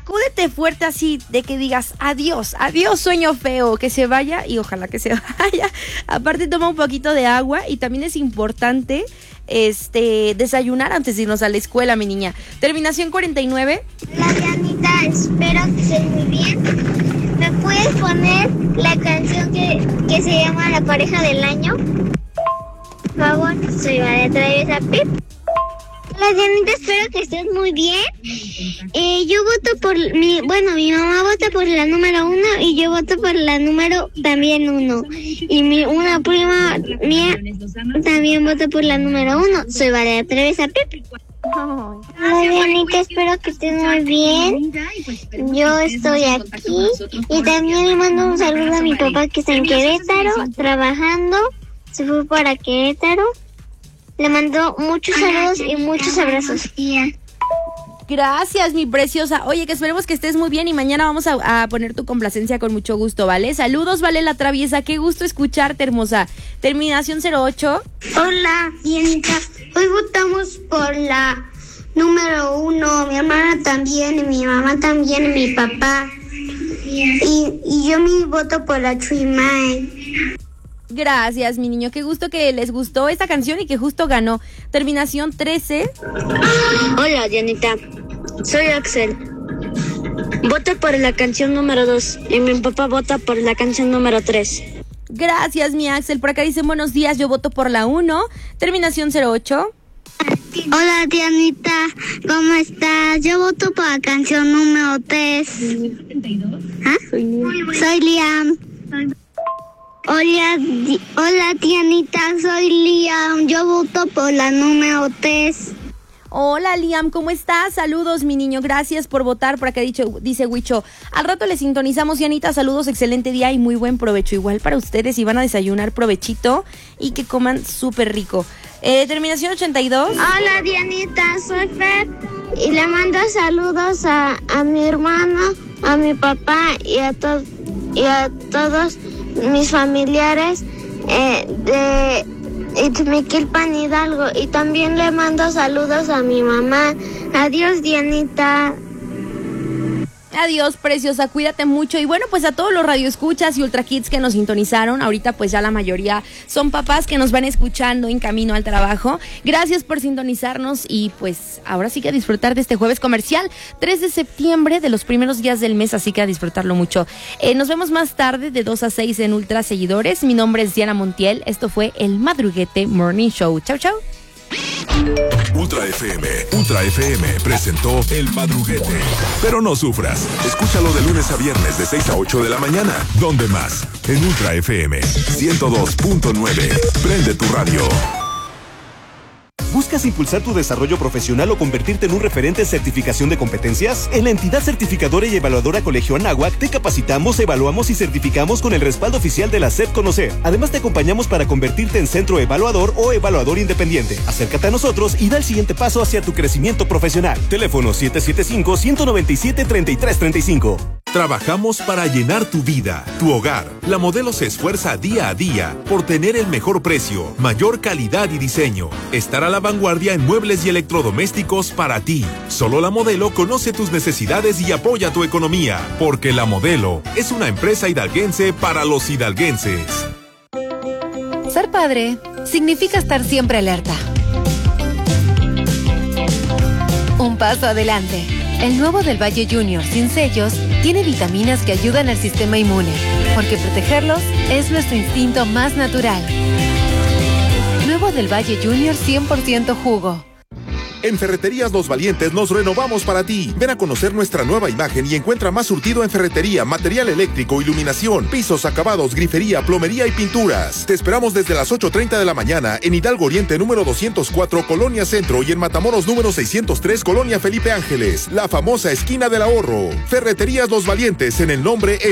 sacúdete fuerte así, de que digas adiós, adiós sueño feo, que se vaya y ojalá que se vaya. Aparte toma un poquito de agua y también es importante desayunar antes de irnos a la escuela, mi niña. Terminación 49. Hola, Dianita, espero que estés muy bien. ¿Me puedes poner la canción que se llama La Pareja del Año? Por favor, soy María Traviesa Pip. Hola, Dianita, espero que estés muy bien. Yo voto por mi mamá vota por la número 1 y yo voto por la número también 1. Y una prima mía también vota por la número 1. Soy Valeria Traviesa Pip. Hola, Dianita, espero que estés muy bien. Yo estoy aquí y también le mando un saludo a mi papá que está en Querétaro trabajando. Se fue para Querétaro. Le mando muchos saludos y muchos abrazos. Gracias, mi preciosa. Oye, que esperemos que estés muy bien y mañana vamos a poner tu complacencia con mucho gusto, ¿vale? Saludos, Vale la Traviesa. Qué gusto escucharte, hermosa. Terminación 08. Hola, Dianita. Hoy votamos por la número 1. Mi hermana también, y mi mamá también, y mi papá. Y yo mi voto por la Trimay. Gracias, mi niño. Qué gusto que les gustó esta canción y que justo ganó. Terminación 13. Hola, Dianita. Soy Axel. Voto por la canción número 2 y mi papá vota por la canción número 3. Gracias, mi Axel. Por acá dicen buenos días. Yo voto por la 1. Terminación 08. Hola, Dianita. ¿Cómo estás? Yo voto por la canción número 3. ¿Ah? Soy Liam. Hola, Dianita, soy Liam. Yo voto por la número 3. Hola, Liam, ¿cómo estás? Saludos, mi niño. Gracias por votar. Por acá dice Huicho. Al rato le sintonizamos, Dianita. Saludos, excelente día y muy buen provecho. Igual para ustedes, si van a desayunar, provechito y que coman súper rico. Terminación 82. Hola, Dianita, soy Fer. Y le mando saludos a mi hermano, a mi papá y a todos mis familiares de Itzmiquilpan, Hidalgo, y también le mando saludos a mi mamá. Adiós, Dianita. Adiós, preciosa, cuídate mucho. Y bueno, pues a todos los radioescuchas y Ultra Kids que nos sintonizaron, ahorita pues ya la mayoría son papás que nos van escuchando en camino al trabajo. Gracias por sintonizarnos y pues ahora sí que a disfrutar de este jueves comercial, 3 de septiembre, de los primeros días del mes, así que a disfrutarlo mucho. Nos vemos más tarde de 2 a 6 en Ultra Seguidores. Mi nombre es Diana Montiel, esto fue el Madruguete Morning Show. Chau, chau. Ultra FM presentó El Madruguete. Pero no sufras, escúchalo de lunes a viernes de 6 a 8 de la mañana. ¿Dónde más? En Ultra FM 102.9. Prende tu radio. ¿Buscas impulsar tu desarrollo profesional o convertirte en un referente en certificación de competencias? En la entidad certificadora y evaluadora Colegio Anáhuac te capacitamos, evaluamos y certificamos con el respaldo oficial de la SEP Conocer. Además te acompañamos para convertirte en centro evaluador o evaluador independiente. Acércate a nosotros y da el siguiente paso hacia tu crecimiento profesional. Teléfono 775-197-3335. Trabajamos para llenar tu vida, tu hogar. La Modelo se esfuerza día a día por tener el mejor precio, mayor calidad y diseño. Estar a la vanguardia en muebles y electrodomésticos para ti. Solo La Modelo conoce tus necesidades y apoya tu economía, porque La Modelo es una empresa hidalguense para los hidalguenses. Ser padre significa estar siempre alerta. Un paso adelante. El nuevo del Valle Junior sin sellos tiene vitaminas que ayudan al sistema inmune, porque protegerlos es nuestro instinto más natural. Nuevo del Valle Junior 100% jugo. En Ferreterías Los Valientes nos renovamos para ti. Ven a conocer nuestra nueva imagen y encuentra más surtido en ferretería, material eléctrico, iluminación, pisos, acabados, grifería, plomería y pinturas. Te esperamos desde las 8:30 de la mañana en Hidalgo Oriente número 204, Colonia Centro, y en Matamoros número 603, Colonia Felipe Ángeles, la famosa esquina del ahorro. Ferreterías Los Valientes, en el nombre